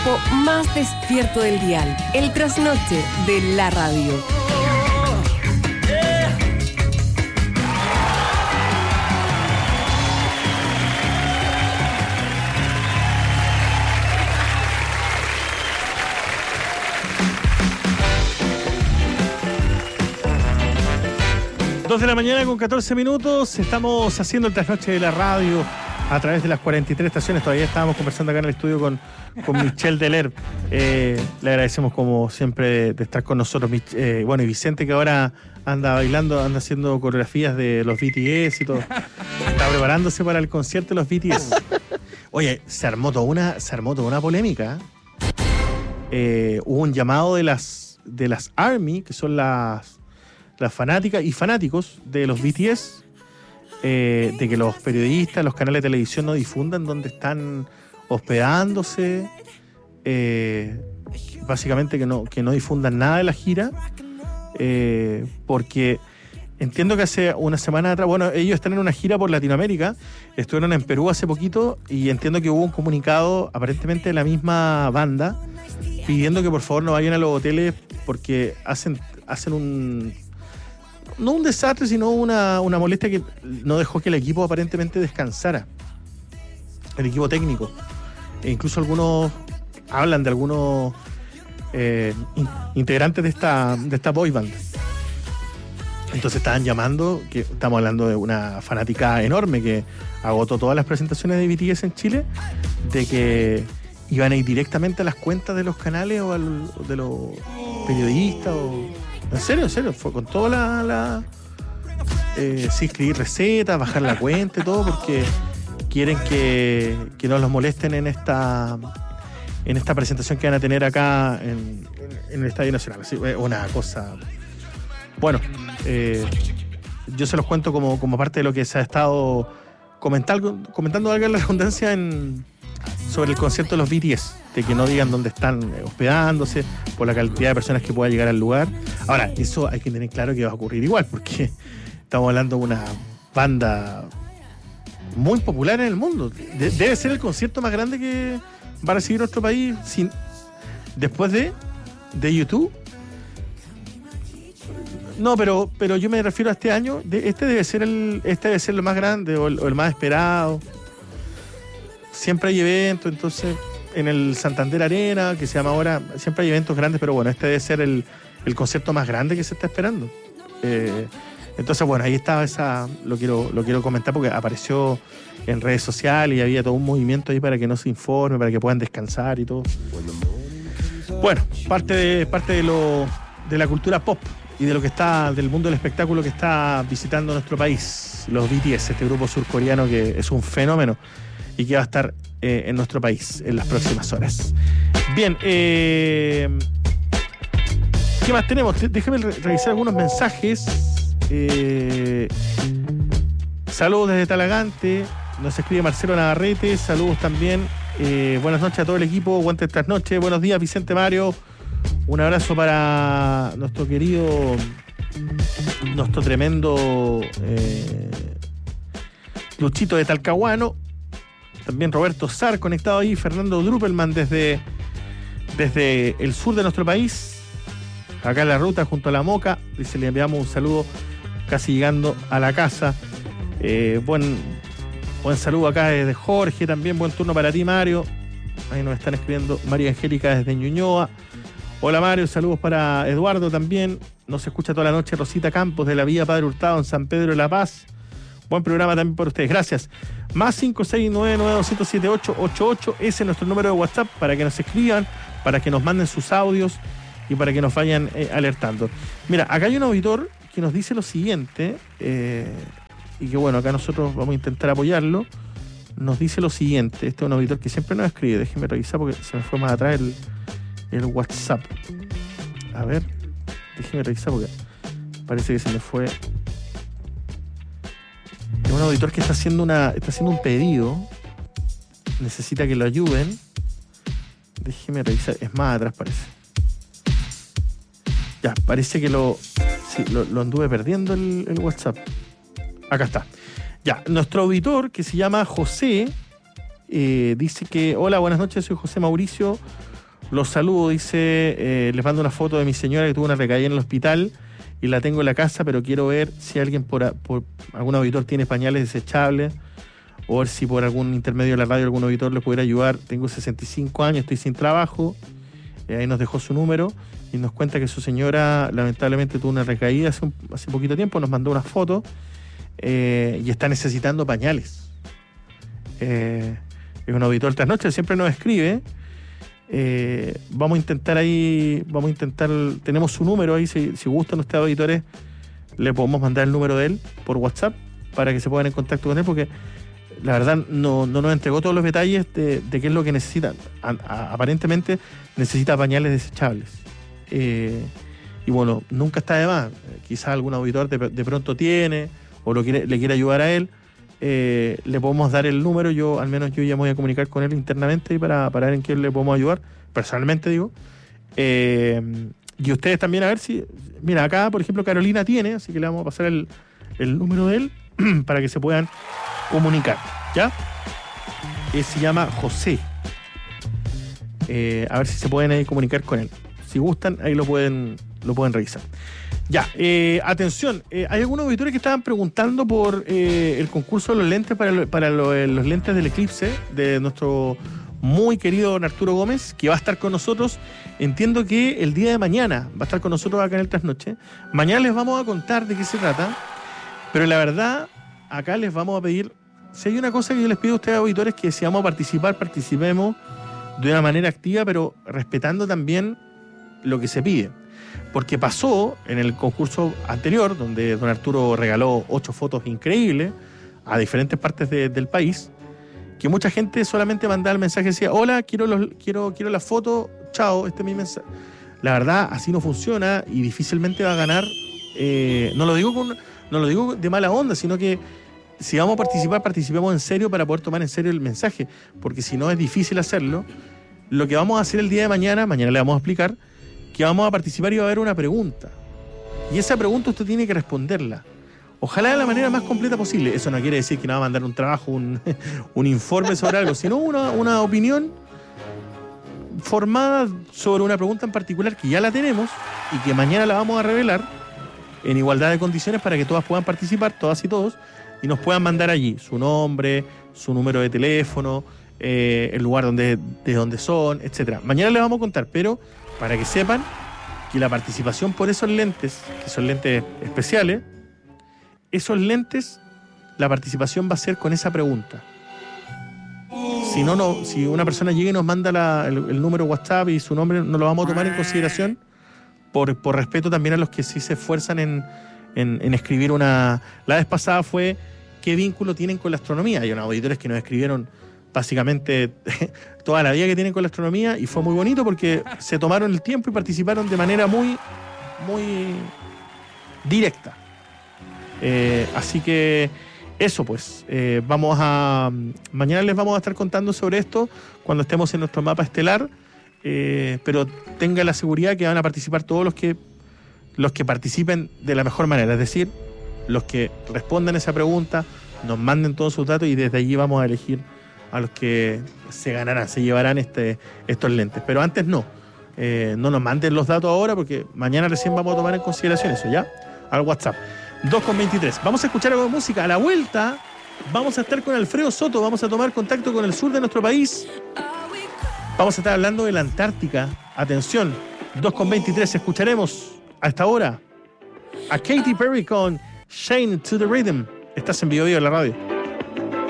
equipo más despierto del dial. El trasnoche de la radio. Dos de la mañana con 14 minutos. Estamos haciendo el trasnoche de la radio a través de las 43 estaciones. Todavía estábamos conversando acá en el estudio con Michelle Deler. Le agradecemos como siempre de estar con nosotros. Bueno, y Vicente, que ahora anda bailando, anda haciendo coreografías de los BTS y todo. Está preparándose para el concierto de los BTS. Oye, se armó toda una polémica. Hubo un llamado de las ARMY, que son las fanáticas y fanáticos de los BTS, de que los periodistas, los canales de televisión no difundan dónde están hospedándose, básicamente que no difundan nada de la gira, porque entiendo que hace una semana atrás, bueno, ellos están en una gira por Latinoamérica, estuvieron en Perú hace poquito y entiendo que hubo un comunicado aparentemente de la misma banda pidiendo que por favor no vayan a los hoteles porque hacen no un desastre, sino una molestia que no dejó que el equipo aparentemente descansara. El equipo técnico. E incluso algunos hablan de algunos integrantes de esta boy band. Entonces estaban llamando, que estamos hablando de una fanática enorme que agotó todas las presentaciones de BTS en Chile, de que iban a ir directamente a las cuentas de los canales o de los periodistas o... En serio, fue con toda sí, escribir recetas, bajar la cuenta y todo, porque quieren que no los molesten en esta presentación que van a tener acá en el Estadio Nacional. Así, una cosa... Bueno, yo se los cuento como parte de lo que se ha estado comentando algo en la redundancia sobre el concierto de los BTS, de que no digan dónde están hospedándose, por la cantidad de personas que pueda llegar al lugar. Ahora, eso hay que tener claro que va a ocurrir igual, porque estamos hablando de una banda muy popular en el mundo. Debe ser el concierto más grande que va a recibir nuestro país después de YouTube. No, pero yo me refiero a este año. Este debe ser el más grande o el más esperado. Siempre hay eventos, entonces en el Santander Arena, que se llama ahora, siempre hay eventos grandes, pero bueno, este debe ser el concierto más grande que se está esperando. Entonces, bueno, ahí estaba lo quiero comentar porque apareció en redes sociales y había todo un movimiento ahí para que no se informe, para que puedan descansar y todo. Bueno, parte de la cultura pop y de lo que está, del mundo del espectáculo que está visitando nuestro país, los BTS, este grupo surcoreano que es un fenómeno y que va a estar en nuestro país en las próximas horas. Bien, ¿qué más tenemos? Déjeme revisar algunos mensajes. Saludos desde Talagante, nos escribe Marcelo Navarrete, saludos también. Buenas noches a todo el equipo, aguante esta noche. Buenos días, Vicente Mario. Un abrazo para nuestro tremendo Luchito de Talcahuano. También Roberto Sar conectado ahí, Fernando Druppelman desde el sur de nuestro país, acá en la ruta junto a La Moca. Dice, le enviamos un saludo casi llegando a la casa. Buen saludo acá desde Jorge, también buen turno para ti, Mario. Ahí nos están escribiendo María Angélica desde Ñuñoa. Hola, Mario, saludos para Eduardo también. Nos escucha toda la noche Rosita Campos de la Vía Padre Hurtado en San Pedro de la Paz. Buen programa también por ustedes, gracias. Más 56992078888, ese es nuestro número de WhatsApp para que nos escriban, para que nos manden sus audios y para que nos vayan alertando. Mira, acá hay un auditor que nos dice lo siguiente, y que bueno, acá nosotros vamos a intentar apoyarlo. Nos dice lo siguiente, este es un auditor que siempre nos escribe, déjenme revisar porque se me fue más atrás el WhatsApp. A ver, déjenme revisar porque parece que se me fue. Es un auditor que está haciendo un pedido, necesita que lo ayuden. Déjeme revisar, es más atrás parece. Ya, parece que lo anduve perdiendo el WhatsApp. Acá está. Ya, nuestro auditor, que se llama José, dice que, hola, buenas noches, soy José Mauricio. Los saludo, dice, les mando una foto de mi señora que tuvo una recaída en el hospital y la tengo en la casa, pero quiero ver si alguien por algún auditor tiene pañales desechables, o ver si por algún intermedio de la radio algún auditor le pudiera ayudar. Tengo 65 años, estoy sin trabajo. Ahí nos dejó su número y nos cuenta que su señora lamentablemente tuvo una recaída hace poquito tiempo, nos mandó una foto y está necesitando pañales. Es un auditor trasnoche, siempre nos escribe. Vamos a intentar, tenemos su número ahí, si gustan ustedes auditores, le podemos mandar el número de él por WhatsApp para que se pongan en contacto con él, porque la verdad no nos entregó todos los detalles de qué es lo que necesita. Aparentemente necesita pañales desechables. Y bueno, nunca está de más. Quizás algún auditor de pronto tiene o le quiere ayudar a él. Le podemos dar el número. Al menos yo ya me voy a comunicar con él internamente para ver en qué le podemos ayudar. Personalmente digo. Y ustedes también a ver si... Mira, acá por ejemplo Carolina tiene, así que le vamos a pasar el número de él para que se puedan comunicar, ¿ya? Se llama José. A ver si se pueden ahí comunicar con él. Si gustan, ahí lo pueden revisar. Ya, atención, hay algunos auditores que estaban preguntando por el concurso de los lentes para los lentes del eclipse de nuestro muy querido don Arturo Gómez, que va a estar con nosotros. Entiendo que el día de mañana va a estar con nosotros acá en el Trasnoche. Mañana les vamos a contar de qué se trata, pero la verdad, acá les vamos a pedir, si hay una cosa que yo les pido a ustedes auditores, que si vamos a participar, participemos de una manera activa, pero respetando también lo que se pide. Porque pasó en el concurso anterior, donde don Arturo regaló 8 fotos increíbles a diferentes partes del país, que mucha gente solamente mandaba el mensaje y decía: hola, quiero la foto, chao, este es mi mensaje. La verdad, así no funciona y difícilmente va a ganar. No lo digo de mala onda, sino que si vamos a participar, participemos en serio para poder tomar en serio el mensaje, porque si no es difícil hacerlo. Lo que vamos a hacer el día de mañana le vamos a explicar que vamos a participar y va a haber una pregunta. Y esa pregunta usted tiene que responderla. Ojalá de la manera más completa posible. Eso no quiere decir que nos va a mandar un trabajo, un informe sobre algo, sino una opinión formada sobre una pregunta en particular que ya la tenemos y que mañana la vamos a revelar en igualdad de condiciones para que todas puedan participar, todas y todos, y nos puedan mandar allí su nombre, su número de teléfono, el lugar de donde son, etcétera. Mañana les vamos a contar, pero para que sepan que la participación por esos lentes, que son lentes especiales, esos lentes, la participación va a ser con esa pregunta. Si una persona llega y nos manda el número WhatsApp y su nombre, no lo vamos a tomar en consideración por respeto también a los que sí se esfuerzan en escribir una... La vez pasada fue ¿qué vínculo tienen con la astronomía? Hay unos auditores que nos escribieron básicamente toda la vida que tienen con la astronomía y fue muy bonito porque se tomaron el tiempo y participaron de manera muy, muy directa. Así que eso pues, mañana les vamos a estar contando sobre esto cuando estemos en nuestro mapa estelar, pero tenga la seguridad que van a participar todos los que participen de la mejor manera, es decir, los que respondan esa pregunta, nos manden todos sus datos y desde allí vamos a elegir a los que se llevarán estos lentes. Pero antes no nos manden los datos ahora porque mañana recién vamos a tomar en consideración eso, ¿ya? Al WhatsApp. 2:23. Vamos a escuchar algo de música. A la vuelta vamos a estar con Alfredo Soto, vamos a tomar contacto con el sur de nuestro país. Vamos a estar hablando de la Antártica. Atención, 2:23. Escucharemos a esta hora a Katy Perry con Shine to the Rhythm. Estás en Bio Bio en la radio.